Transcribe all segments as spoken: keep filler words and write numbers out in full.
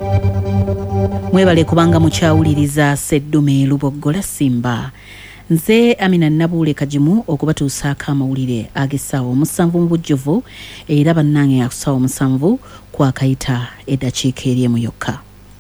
Mwebale kubanga mukyawuliriza Seddume Luboggola Simba. Nze Amina Nabule Kajimu okubatuusaako amawulire ag'essaawa omusanvu mu bujjuvu era bannange akusaawa omusanvu kwakayita eddakiika eri emu yokka.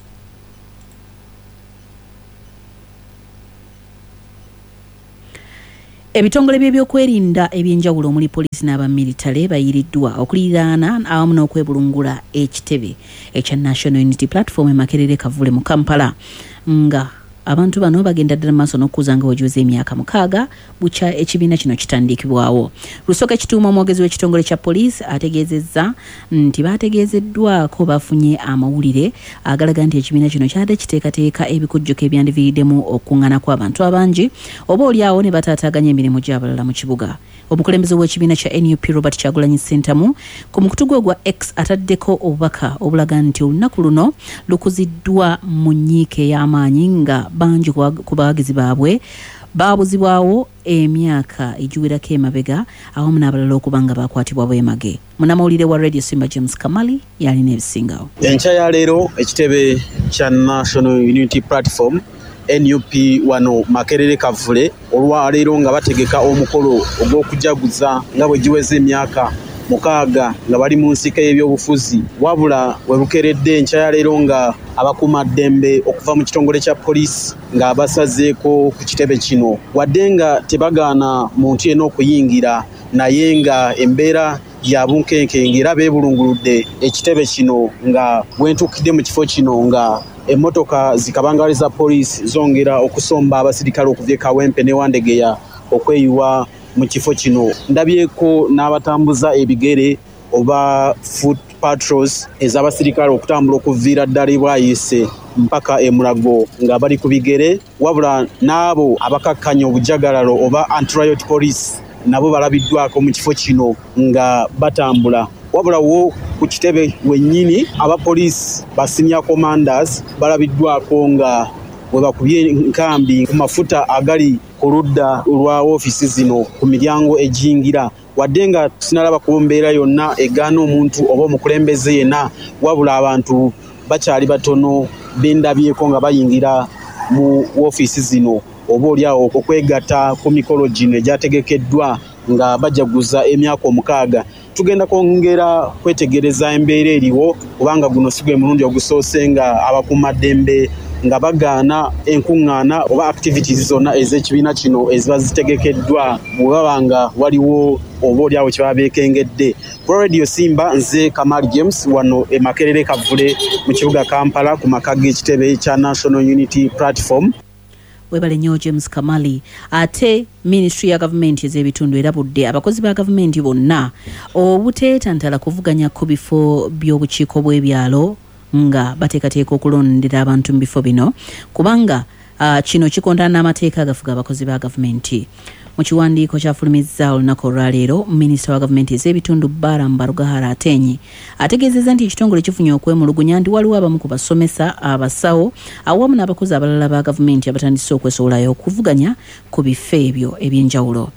Ebitongole by'ebyokwerinda ebyenjawulo omuli poliisi n'abamilitale bayiriddwa okuliraana awamu n'okwebulungula ekitebe ekya National Unity Platform e Makerere Kavule mu Kampala nga abantu bano bagenda ddala maaso n'okkuza nga wegiweze emyaka mukaaga bukya ekibiina kino kitandikibwawo. Lusooka Kituuma omwogezi w'ekitongole kya poliisi ategeezezza nti baategeezeddwako bafunye amawulire agalaga nti ekibiina kino kyadde kiteekateeka ebikujjuko ebyandiviiriddemu okuŋŋaana kw'abantu abangi oba oliawo ne bataataaganya emirimu gy'abalala mu kibuga. Omukulembeze w'ekibiina kya N U P Robert Kyagulanyi Ssentamu ku mukutu gwe gwa X ataddeko obubaka obulaga nti olunaku luno lukuziddwa mu nnyiike y'amaanyi nga bangi ku bawagizi baabwe baabuzibwawo emyaka egiwerako emabega awamu n'abalala okuba nga baakwatibwa bwemage. Munnamawulire wa Radio Simba James Kamali yalina ebisingawo. Enkya ya leero ekitebe kya National Unity Platform N U P wano Makerere Kavule olwaleero nga bategeka omukolo ogw'okujaguza nga bwe giweze emyaka mukaaga nga bali mu nsika y'ebyobufuzi wabula webukeredde enkya ya leero nga abakuuma ddembe okuva mu kitongole kya poliisi nga basazeeko ku kitebe kino wadde nga tebagaana muntu yenna okuyingira naye nga embeera ya bunkenke era beebulunguludde ekitebe kino nga bwentukidde mu kifo kino nga emmotoka zikabangali za poliisi zongera okusomba abasirikale okuva e Kawempe ne Wandegeya okweyiwa mu kifo kino. Ndabyeko n'abatambuza ebigere oba foot patrols ez'abasirikale okutambula okuviira ddala bwayise mpaka e Mulago nga bali ku bigere wabula n'abo abakakkanya obujagalalo oba anti-riot police nabo balabiddwako mu kifo kino nga batambula. Wabula wo ku kitebe wennyini abapoliisi ba senior commanders balabiddwako nga bwe bakubye nkambi ku mafuta agali ku ludda lwa ofiisi zino ku miryango ejingira wadde nga sinalaba ku mbeera yonna egaana omuntu oba omukulembeze yenna wabula abantu bakyali batono bendabyeko nga bayingira mu ofiisi zino oba oliawo okwegatta ku mikolo gino egyategekeddwa nga bajaguza emyaka omukaaga. Tugenda kwongera kwetegereza embeera eriwo kubanga guno si gwe mulundi ogusoose nga abakuumaddembe nga bagaana enkuŋŋaana oba activities zonna ez'ekibiina kino eziba zitegekeddwa bwe baba nga waliwo oba oliawo kye baba beekengedde. Ku Radio Simba nze Kamali James wano e Makerere Kavule mu kibuga Kampala ku maka g'ekitebe kya National Unity Platform. Webale nnyo James Kamali. Ate Ministry ya Gavumenti ez'ebitundu erabudde abakozi ba gavumenti bonna obuteetantala kuvuganya ku bifo by'obukiiko bw'ebyalo nga bateekateeka okulondera abantu mu bifo bino kubanga uh, kino kikontana n'amateeka agafuga abakozi ba gavumenti. Mu kiwandiiko kyafulumizza olunaku olwaleero minisita wa gavumenti ez'ebitundu Bbaara Mbarugahara Atenyi ategeezezza nti ekitongole kifunye okwemulugunya nti waliwo abamu ku basomesa abasawo awamu n'abakozi abalala ba gavumenti abatandise okwesowolayo okuvuganya ku bifo ebyo ebyenjawulo.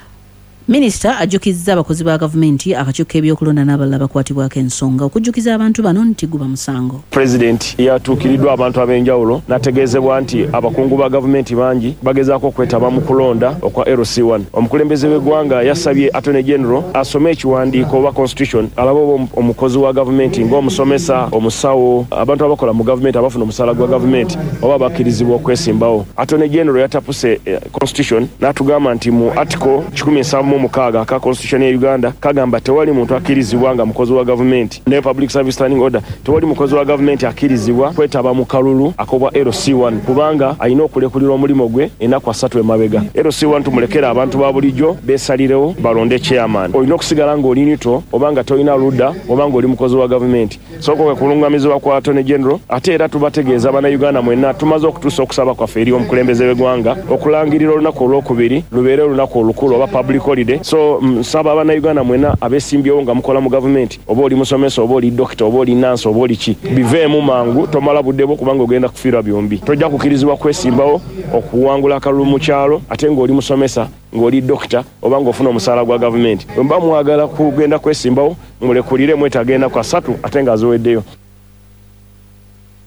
Minisita ajjukizza abakozi ba gavumenti akakyuka ebyokulonda n'abalala bakwatibwako ensonga okujjukiza abantu bano nti guba musango. President yatuukiridwa abantu ab'enjawulo n'ategeezebwa nti abakungu ba gavumenti bangi bagezaako okwetaba mu kulonda okwa L C one. Omukulembeze w'eggwanga yasabye Attorney General asome ekiwandiiko oba constitution alaba oba omukozi wa gavumenti ng'omusomesa, omusawo, abantu abakola mu gavumenti abafuna omusaala gwa gavumenti oba bakkirizibwa okwesimbawo. Attorney General yatapuse eh, constitution n'atugamba nti mu article kikumi nsanvu mukaaga ka constitution ya Uganda kagamba tewali muntu akkirizibwa nga mukozi wa gavumenti ne public service standing order tewali mukozi wa gavumenti akkirizibwa kwetaba mu kalulu akobwa L C one kubanga ayina okulekulira omulimo gwe ennaku asatu emabega. L C one tumulekera abantu ba bulijjo beesalirewo balonde chairman. Olina okusigala ng'oli nito obanga tolina ludda obanga oli mukozi wa gavumenti. Soko kwe kulungamizibwa kwa Attorney General ate era tubategeeza bana Uganda mwenna tumaze okutuusa okusaba kwaffe eri omukulembeze w'eggwanga okulangirira olunaku olwokubiri lubeere olunaku olukulu oba public holiday. So nsaba abana Uganda mwena abesimbyewo nga mukola mu gavumenti oba oli musomesa oba oli dokita oba oli nansi oba oli ki biveemu mangu tomala budde bwo kubanga ogenda kufiirwa byombi. Tojja kukkirizibwa kwesimbawo okuwangula akalulu mu kyalo ate ng'oli musomesa ng'oli dokita oba ng'ofuna omusaala gwa gavumenti. Bwe mba mwagala kugenda kwesimbawo mulekulire mwetagenda ku asatu ate ng'aziweddeyo.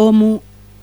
omu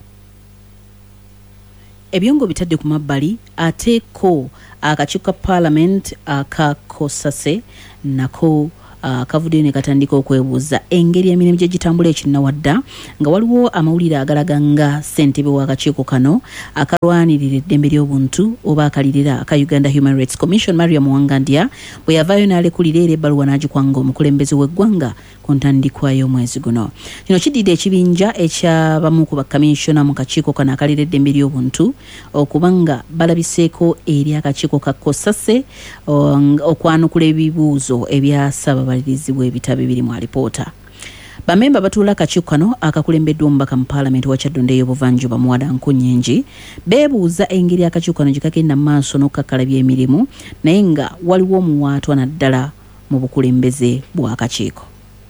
ebyongo bitadde ku mabbali ate ko akakiiko ka Parliament aka Kosase nako akavuddeyo ne katandika okwebuuza engeri emirimu gye gitambula ekinnawadda nga waliwo amawulire agalaga nga ssentebe w'akakiiko kano akalwanirira eddembe ly'obuntu oba akalirira aka Uganda Human Rights Commission Mariam Wangandia bwe yavaayo n'alekulira era ebbaluwa n'agikwanga omukulembeze w'eggwanga ku ntandikwa y'omwezi guno. Kino kiddidde ekibinja ekyabamu ku bakamisona mu kakiiko kano akalirira eddembe ly'obuntu okubanga balabiseeko eri akakiiko ka Kosase okwanukula ebibuuzo ebyasaba abalirizi bw'ebitabo biri mu alipoota. Bamemba batuula akakiiko kano akakulembeddwa omubaka mu Parliament wa Kyaddondo y'Obuvanjuba Muwada Nkunyenji beebuuza engeri akakiiko kano gye kagenda mu maaso n'okukakkalabya emirimu naye nga waliwo omuwaatwa naddala mu bukulembeze bw'akakiiko.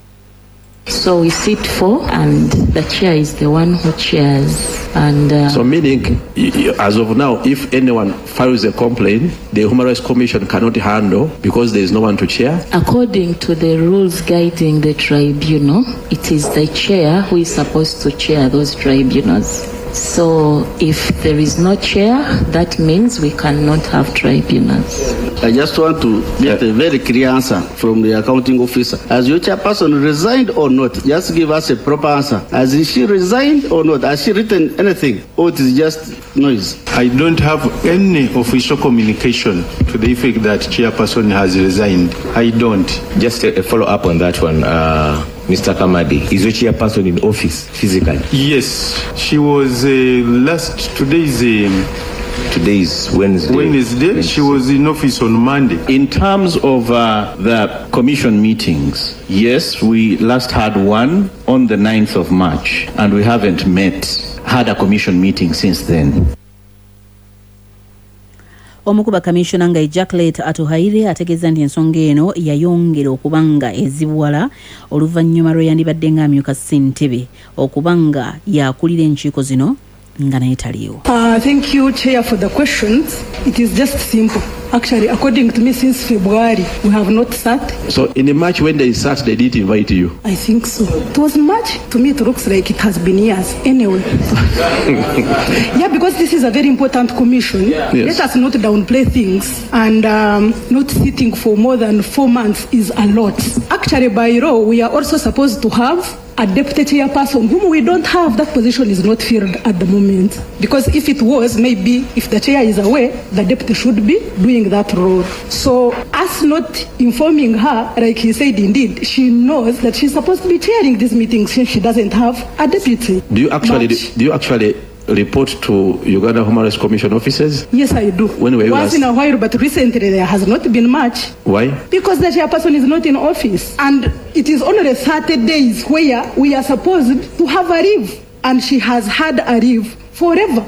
So we sit for, and the chair is the one who chairs. And uh, so meaning, as of now, if anyone files a complaint, the Human Rights Commission cannot handle because there is no one to chair? According to the rules guiding the tribunal, it is the chair who is supposed to chair those tribunals. So if there is no chair, that means we cannot have tribunals. I just want to get a very clear answer from the accounting officer. Has your chairperson resigned or not? Just give us a proper answer. Has she resigned or not? Has she written anything? Or it is just noise? I don't have any official communication to the effect that chairperson has resigned. I don't. Just a, a follow up on that one. Uh, Mister Kamadi, is your chairperson in office physically? Yes, she was uh, last, today's uh, Today's Wednesday. Wednesday. Wednesday. She was in office on Monday. In terms of uh, the commission meetings, yes, we last had one on the ninth of March, and we haven't met, had a commission meeting since then. Omukuba Commissioner nga Jacqueline Atuhaire ategeeza nti ensonga eno yayongera okubanga ezibuwala oluvannyuma lwe yandibadde ng'amyuka ssentebe okubanga yakulira enkiiko zino nga naye taliiwo. Uh, thank you, Chair, for the questions. It is just simple. Actually, according to me, since February, we have not sat. So in March, when they sat, they did invite you? I think so. It was March. To me, it looks like it has been years. Anyway. Yeah, because this is a very important commission. Yes. Let us not downplay things. And um, not sitting for more than four months is a lot. Actually, by law, we are also supposed to have a deputy chairperson whom we don't have. That position is not filled at the moment. Because if it was, maybe if the chair is away, the deputy should be doing that role. So us not informing her, like he said, indeed, she knows that she's supposed to be chairing these meetings since she doesn't have a deputy. Do you actually, But, do you actually report to Uganda Human Rights Commission offices? Yes, I do. When were you Once last? in a while, but recently there has not been much. Why? Because the chairperson is not in office. And it is only thirty days where we are supposed to have a leave. And she has had a leave forever.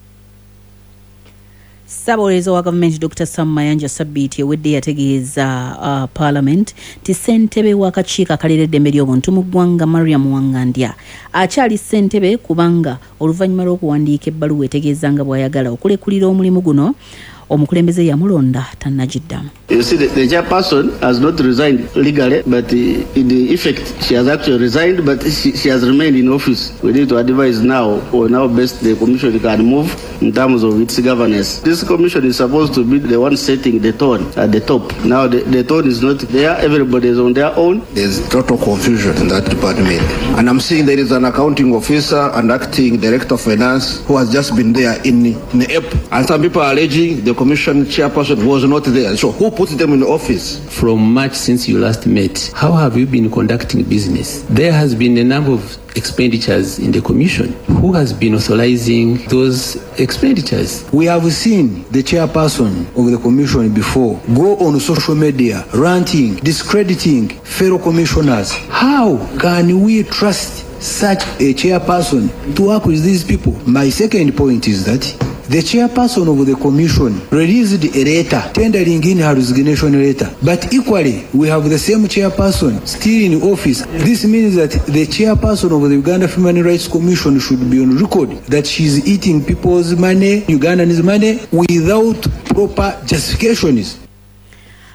Ssaabawolereza wa gavumenti Doctor Sam Mayanja Sabbiiti ewedde yategeeza uh, Parliament ti ssentebe w'akakiiko akalira eddembe ly'obuntu mu ggwanga Mariam Wangandya akyali ssentebe kubanga oluvannyuma lw'okuwandiika ebbaluwa etegeeza nga bw'ayagala okulekulira omulimu guno omukulembeze yamulonda tannagiddamu. You see, the, the chairperson has not resigned legally, but uh, in the effect, she has actually resigned, but she, she has remained in office. We need to advise now on how best the commission can move in terms of its governance. This commission is supposed to be the one setting the tone at the top. Now the, the tone is not there. Everybody is on their own. There's total confusion in that department. And I'm seeing there is an accounting officer and acting director of finance who has just been there in, in April. And some people are alleging the commission chairperson was not there. So who put them in office? From March, since you last met, how have you been conducting business? There has been a number of expenditures in the commission. Who has been authorizing those expenditures? We have seen the chairperson of the commission before go on social media ranting, discrediting fellow commissioners. How can we trust such a chairperson to work with these people? My second point is that the chairperson of the commission released a letter tendering in her resignation letter. But equally, we have the same chairperson still in office. This means that the chairperson of the Uganda Human Rights Commission should be on record that she's eating people's money, Ugandan's money, without proper justifications.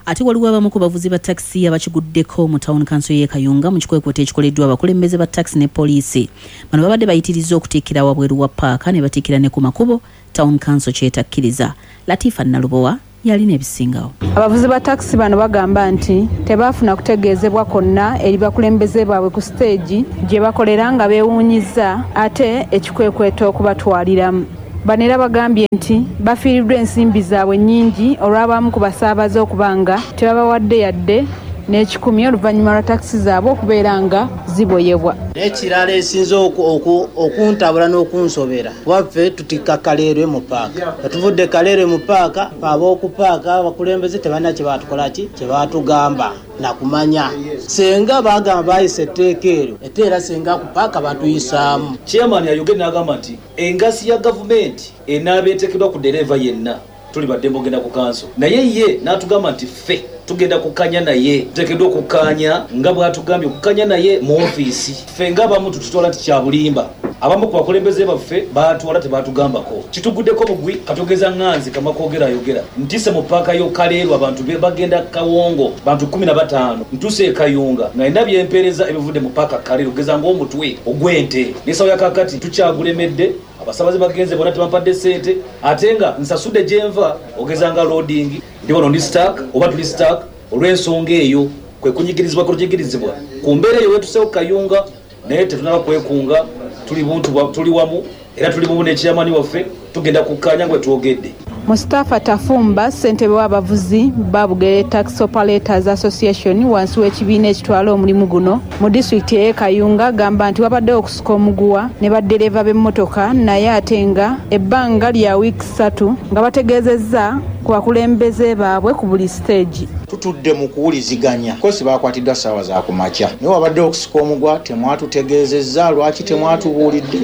ate waliwo abamu ku bavuzi ba taxi abakiguddeko mu town council y'e Kayunga mu kikwekweto ekikoleddwa abakulembeze ba taxi ne poliisi. Bano babadde bayitiriza okutiikira wabweru wa paaka ne batiikira ne ku makubo town council kyetakkiriza. Latifa Nalubowa yalina ebisingawo. Abavuzi ba taxi bano bagamba nti tebaafuna kutegeezebwa konna eri bakulembeze baabwe ku stage gye bakolera nga beewuunyiza ate ekikwekweto okubatwaliramu. Bano era bagambye nti bafiiriddwa ensimbi zaabwe nnyingi olw'abamu ku basaabaze okubanga tebabawadde yadde n'ekikumi oluvannyuma lwa takisi zaabwe okubeera nga ziboyebwa. N'ekirala esinze okuntabula n'okunsobera waffe tutikka Kaleerwe mu paaka. Tetuvudde Kaleerwe mu paaka ab'okupaaka abakulembeze tebalina kye baatukola ki kye baatugamba na kumanya. Senga bagamba bayise etteeka eryo ate era senga ku paaka batuyisaamu. Chairman yayogera n'agamba nti engasi ya gavumenti enaaba eteekeddwa ku dereva yenna tuli badde mbogenda ku kanso naye ye n'atugamba nti ffe tugenda kukanya naye tuteekeddwa okukkaanya nga bw'atugambye okukanya naye mu ofiisi. Ffe ng'abamu tututwala nti kyabulimba abamu ku bakulembeze baffe baatwala tebaatugambako kituguddeko bugwi katogeza ŋŋanzi kama koogera ayogera ntise mu paaka y'Okaleerwe abantu be bagenda Kawongo bantu kumi na bataano ntuse e Kayunga nga ina byempeereza ebivudde mu paaka Kaleerwe ogeza ng'omutwe ogw'ente n'essawo ya kakati tukyagulemedde abasabaze bagenze bona tebampadde ssente ate nga nsasudde gyenva ogeza nga loading ndi wano ndi stack oba tuli stack olw'ensonga eyo kwe kunyigirizibwa kunyigirizibwa ku mbeera eyo wetuseewo Kayunga naye tetunaba kwekunga tuli buntu tuli wamu era tuli bubu n'ekiyamani waffe tugenda kukkaanya ngwe twogedde. Mustafa Tafumba ssentebe w'abavuzi ba Bugere Taxi Operators Association wansi w'ekibiina ekitwala omulimu guno mu disitulikiti y'e Kayunga gamba nti wabadde okusuka omuguwa ne baddereeva b'emmotoka naye ate nga ebbanga lya wiiki ssatu nga bategeezezza ku bakulembeze baabwe ku buli siteegi. Tutudde mu kuwuliziganya kosi bakwatiddwa ssaawa za kumakya naye wabadde okusuka omugwa temwatutegeezezza lwaki temwatubuulidde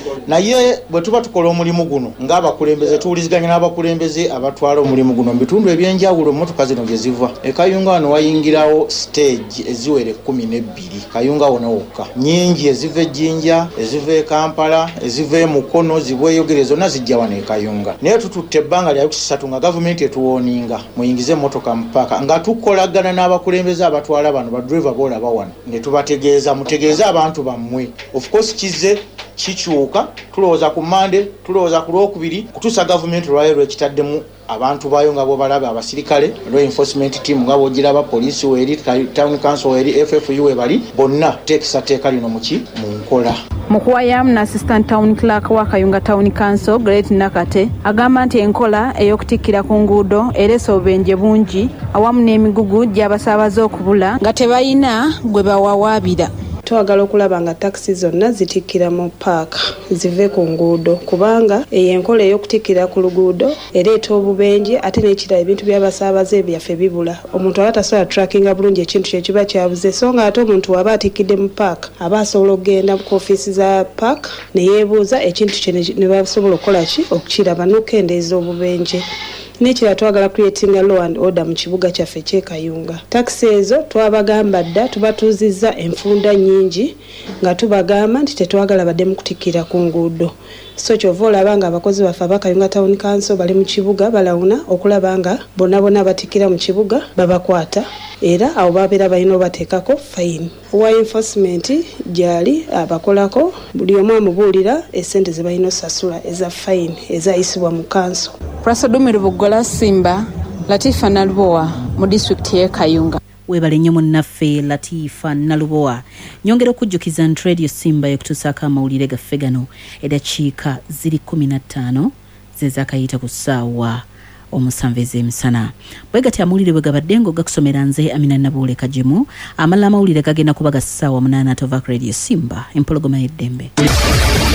naye bwe tuba tukola omulimu guno ng'abakulembeze tuwuliziganya n'abakulembeze abatwala omulimu guno mu bitundu ebyenjawulo emmotoka zino gye ziva. E Kayunga wano wayingirawo stage eziwera ekkumi n'ebbiri Kayunga wona wokka nnyingi eziva e Jjinja eziva e Kampala eziva e Mukono zibweyogere zonna zijja wano e Kayunga naye tututte ebbanga lya wiiki ssatu nga gavumenti etuwooninga muyingize emmotoka mu paaka nga tukolagana n'abakulembeze abatwala bano badriver boolaba wano ne tubategeeza mutegeeze abantu bammwe of course kize kikyuka tulowooza ku Mande tulowooza ku Lwokubiri kutuusa gavumenti lwayo lwekitaddemu abantu bayo nga bo balabe abasirikale law enforcement team nga bogiraba poliisi weri town council weri F F U we bali bonna tekisa teeka lino muki mu nkola. Mukuwayamu na assistant town clerk wa Kayunga Town Council Great Nakate agamba nti enkola ey'okutikkira ku nguudo eresa obubenje bungi awamu n'emigugu gy'abasaabaze okubula nga tebalina gwe bawawaabira. Twagala okulaba nga taxi zonna zitikkira mu paaka zive ku nguudo kubanga eyo enkola ey'okutikkira ku luguudo ereeta obubenje ate n'ekirala ebintu by'abasaabaze byaffe bibula. Omuntu aba tasobola trackinga bulungi ekintu kye kiba kyabuze so nga ate omuntu waba atikkidde mu paaka aba asobola okugenda ku ofiisi za paaka ne yeebuuza ekintu kye ne basobola okukola ki okukiraba n'okukendeeza obubenje. N'ekirala twagala creating a law and order mu kibuga kyaffe ky'e Kayunga. Taxi ezo twabagamba dda tubatuuzizza enfunda nnyingi nga tubagamba nti tetwagala badde mu kutikkira ku nguudo. So kyova olaba nga abakozi baffe aba Kayunga Town Council bali mu kibuga balawuna okulaba nga bonna bonna abatikkira mu kibuga babakwata era abo babeera balina obateekako fine. Wa enforcement gyali abakolako buli omu amubuulira essente ze balina osasula eza fine ezayisibwa mu council. Prasadumiro Bugola Simba, Latifa Nalubowa mu disitulikiti y'e Kayunga. Webale nnyo munnaffe Latifa Nalubowa. Nyongera okujjukiza nti Radio Simba ekutuusaako amawulire gaffe gano eddakiika ziri kumi na ttaano ze zaakayita ku ssaawa omusanvu ez'emisana. Bwe gati amawulire bwe gabadde ng'ogakusomera nze Amina Nabuule Kagimu. Amalala amawulire gagenda kuba ga ssaawa munaana atova ku Radio Simba empologoma y'eddembe.